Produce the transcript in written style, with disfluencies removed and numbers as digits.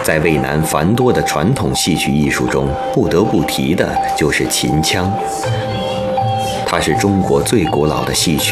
在渭南繁多的传统戏曲艺术中，不得不提的就是秦腔。它是中国最古老的戏曲，